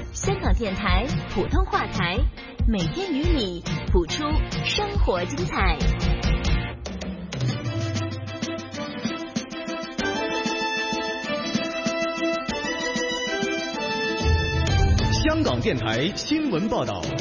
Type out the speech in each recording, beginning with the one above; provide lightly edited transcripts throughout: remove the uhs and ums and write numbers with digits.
香港电台普通话台，每天与你谱出生活精彩。 香港电台新闻报道。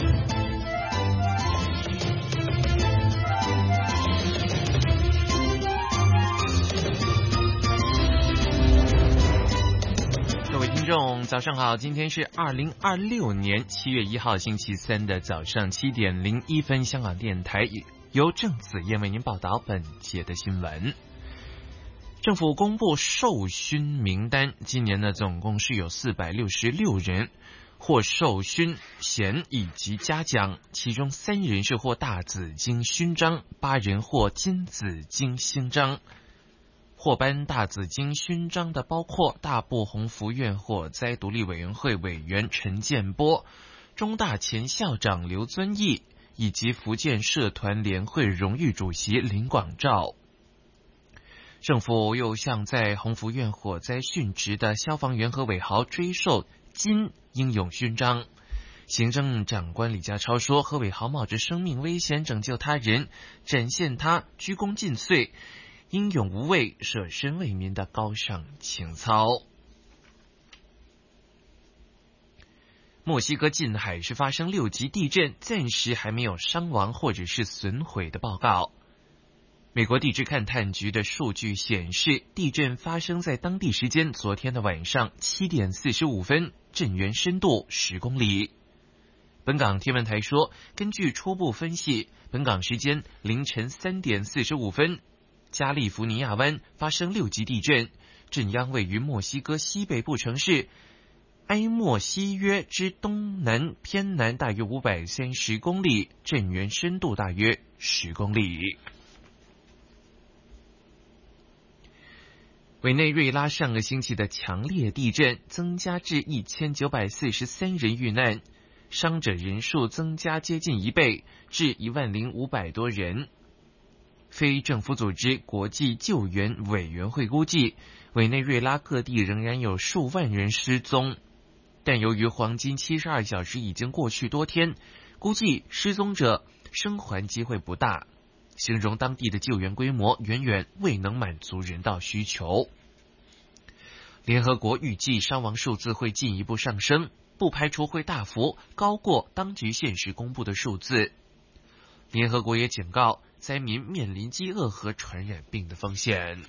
各位听众早上好，今天是2026年7月1号星期三的早上7点01分，香港电台由郑子燕为您报道本节的新闻。政府公布授勋名单，今年呢总共是有466人获授勋衔以及嘉奖，其中3人是获大紫荆勋章，8人获金紫荆星章。获颁大紫荆勋章的包括大埔鸿福苑火灾独立委员会委员陈建波、中大前校长刘遵义以及福建社团联会荣誉主席林广照。政府又向在鸿福苑火灾殉职的消防员何伟豪追授金英勇勋章。行政长官李家超说，何伟豪冒着生命危险拯救他人，展现他鞠躬尽瘁、英勇无畏、舍身为民的高尚情操。墨西哥近海是发生6级地震，暂时还没有伤亡或者是损毁的报告。美国地质勘探局的数据显示，地震发生在当地时间昨天的晚上7点45分，震源深度10公里。本港天文台说，根据初步分析，本港时间凌晨3点45分，加利福尼亚湾发生6级地震，震央位于墨西哥西北部城市埃莫西约之东南偏南大约530公里，震源深度大约10公里。委内瑞拉上个星期的强烈地震增加至1943人遇难，伤者人数增加接近1倍，至10500多人。非政府组织国际救援委员会估计，委内瑞拉各地仍然有数万人失踪，但由于黄金72小时已经过去多天，估计失踪者生还机会不大，形容当地的救援规模远远未能满足人道需求。联合国预计伤亡数字会进一步上升，不排除会大幅高过当局现时公布的数字。联合国也警告，灾民面临饥饿和传染病的风险。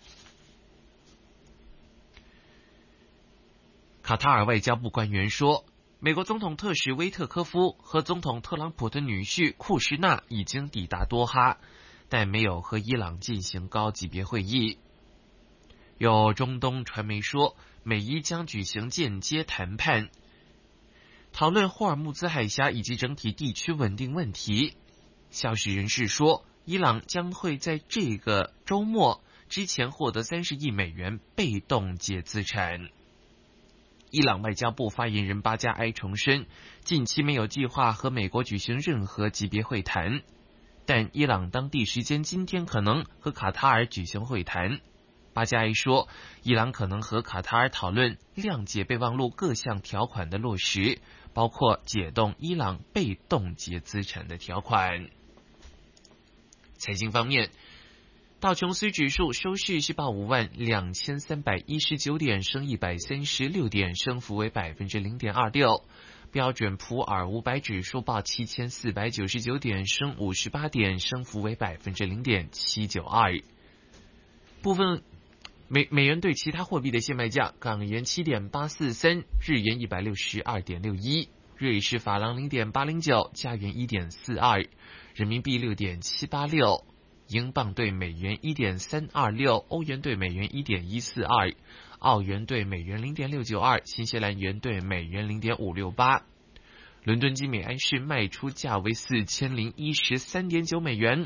卡塔尔外交部官员说，美国总统特使威特科夫和总统特朗普的女婿库什纳已经抵达多哈，但没有和伊朗进行高级别会议。有中东传媒说，美伊将举行间接谈判，讨论霍尔木兹海峡以及整体地区稳定问题。消息人士说，伊朗将会在这个周末之前获得30亿美元被动解资产。伊朗外交部发言人巴加埃重申，近期没有计划和美国举行任何级别会谈，但伊朗当地时间今天可能和卡塔尔举行会谈。巴加埃说，伊朗可能和卡塔尔讨论谅解备忘录各项条款的落实，包括解冻伊朗被冻结资产的条款。财经方面，道琼斯指数收市是报52319点，升136点，升幅为 0.26%。标准普尔500指数报7499点，升58点，升幅为 0.792%。部分美元对其他货币的现卖价：港元7.843，日元162.61，瑞士法郎0.809，加元1.42，人民币6.786，英镑对美元1.326，欧元对美元1.142，澳元对美元0.692，新西兰元对美元0.568。伦敦金每安士卖出价为4013.9美元。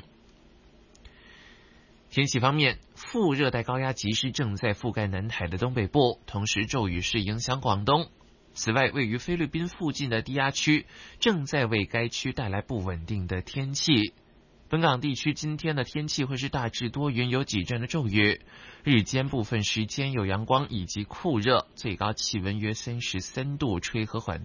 天气方面，副热带高压脊是正在覆盖南海的东北部，同时骤雨是影响广东。此外，位于菲律宾附近的低压区正在为该区带来不稳定的天气。本港地区今天的天气会是大致多云，有几阵的骤雨，日间部分时间有阳光以及酷热，最高气温约33度，吹和缓